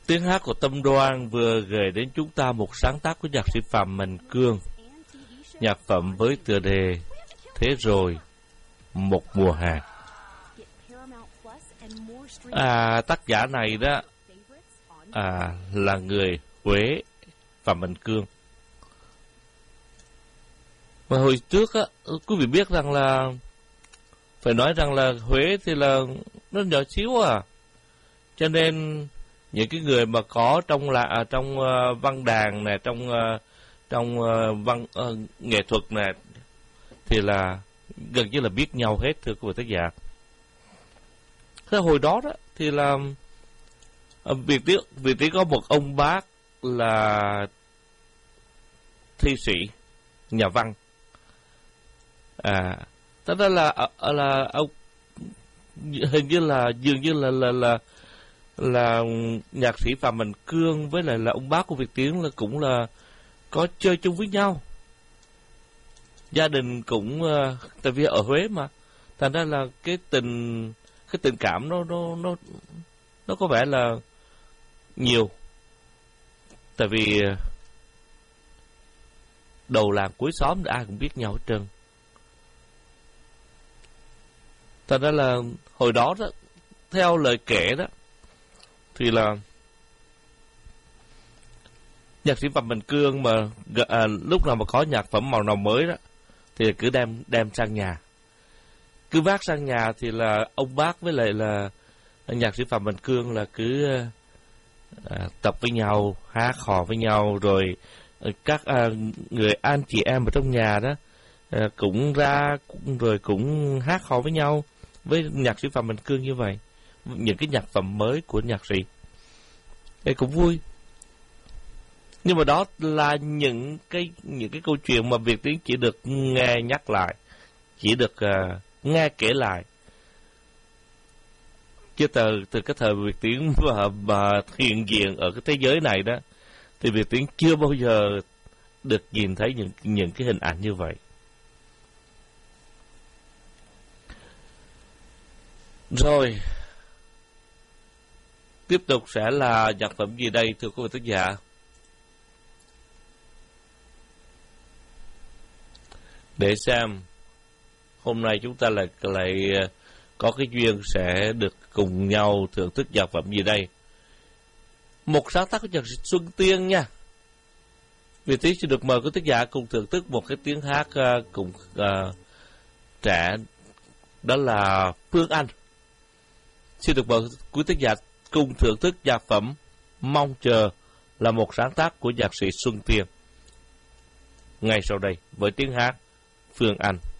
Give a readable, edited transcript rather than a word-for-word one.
Tiếng hát của Tâm Đoan vừa gửi đến chúng ta một sáng tác của nhạc sĩ Phạm Mạnh Cương, nhạc phẩm với tựa đề Thế Rồi Một Mùa Hè. Tác giả này đó là người Huế, Phạm Mạnh Cương. Mà hồi trước á, quý vị biết rằng là phải nói rằng là Huế thì là nó nhỏ xíu cho nên những cái người mà có trong văn đàn này, trong văn nghệ thuật này thì là gần như là biết nhau hết, thưa quý vị tác giả. Thế hồi đó đó thì là Việt Tiến có một ông bác là thi sĩ, nhà văn. Thế đó là ông hình như là dường như là nhạc sĩ Phạm Mạnh Cương với lại là ông bác của Việt Tiến là cũng là có chơi chung với nhau. Gia đình cũng tại vì ở Huế mà, thành ra là cái tình cảm nó có vẻ là nhiều. Tại vì đầu làng cuối xóm ai cũng biết nhau hết trơn. Thành ra là hồi đó đó, theo lời kể đó, thì là nhạc sĩ Phạm Mạnh Cương mà lúc nào mà có nhạc phẩm màu nào mới đó thì cứ đem sang nhà, cứ vác sang nhà thì là ông bác với lại là nhạc sĩ Phạm Mạnh Cương là cứ tập với nhau, hát hò với nhau, rồi các người anh chị em ở trong nhà đó cũng ra rồi cũng hát hò với nhau với nhạc sĩ Phạm Mạnh Cương như vậy, những cái nhạc phẩm mới của nhạc sĩ thì cũng vui. Nhưng mà đó là những cái câu chuyện mà Việt Tiến chỉ được nghe nhắc lại, chỉ được nghe kể lại. Chứ từ cái thời Việt Tiến mà hiện diện ở cái thế giới này đó, thì Việt Tiến chưa bao giờ được nhìn thấy những cái hình ảnh như vậy. Rồi, tiếp tục sẽ là nhạc phẩm gì đây thưa quý vị tác giả? Để xem hôm nay chúng ta lại có cái duyên sẽ được cùng nhau thưởng thức nhạc phẩm gì đây. Một sáng tác của nhạc sĩ Xuân Tiên nha. Vì thế sẽ được mời quý tác giả cùng thưởng thức một cái tiếng hát cùng trẻ, đó là Phương Anh. Xin được mời quý tác giả cùng thưởng thức nhạc phẩm Mong Chờ, là một sáng tác của nhạc sĩ Xuân Tiên. Ngay sau đây với tiếng hát Phương Anh.